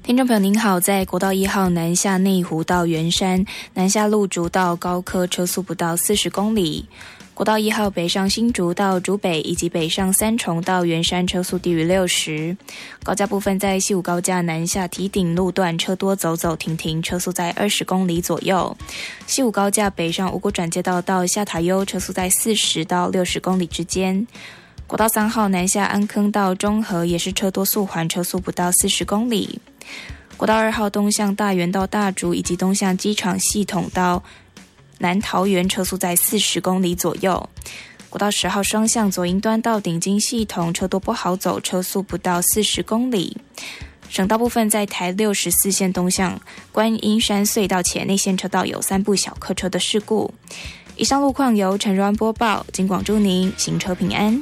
听众朋友您好，在国道1号南下内湖到圆山，南下路竹到高科车速不到40公里。国道1号北上新竹到竹北以及北上三重到圆山车速低于60。高架部分在西武高架南下堤顶路段车多走走停停，车速在20公里左右。西武高架北上五股转接道到下塔悠，车速在40到60公里之间。国道3号南下安坑到中和也是车多速缓，车速不到40公里。国道2号东向大园到大竹以及东向机场系统到南桃园，车速在40公里左右。国道10号双向左营端到顶金系统车多不好走，车速不到40公里。省道部分在台64线东向观音山隧道前内线车道有3部小客车的事故。以上路况由陈柔安播报，警广祝您行车平安。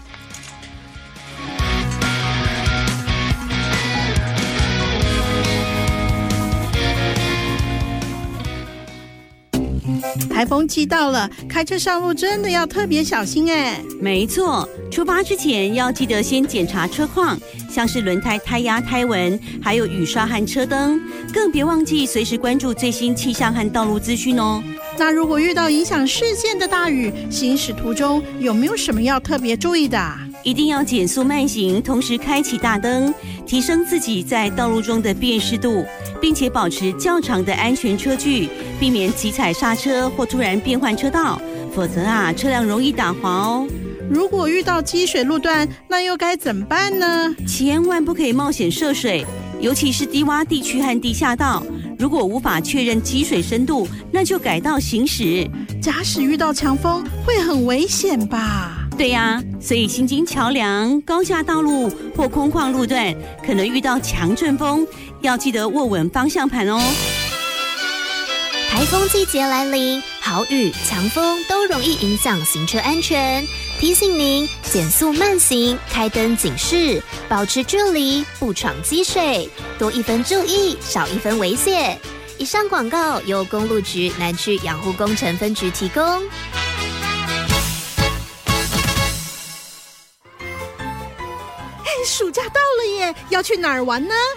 台风季到了，开车上路真的要特别小心哎。 没错，出发之前要记得先检查车况，像是轮胎胎压、胎纹，还有雨刷和车灯，更别忘记随时关注最新气象和道路资讯哦。 那如果遇到影响视线的大雨，行驶途中有没有什么要特别注意的？ 一定要减速慢行，同时开启大灯，提升自己在道路中的辨识度，并且保持较长的安全车距，避免急踩刹车或突然变换车道，否则车辆容易打滑哦。 如果遇到积水路段，那又该怎么办呢？ 千万不可以冒险涉水，尤其是低洼地区和地下道。如果无法确认积水深度，那就改道行驶。 假使遇到强风，会很危险吧？ 对呀，所以新津桥梁、高架道路或空旷路段可能遇到强阵风，要记得握稳方向盘哦。 台风季节来临，豪雨、强风都容易影响行车安全。提醒您减速慢行，开灯警示，保持距离，不闯积水，多一分注意，少一分危险。以上广告由公路局南区养护工程分局提供。 暑假到了耶，要去哪儿玩呢？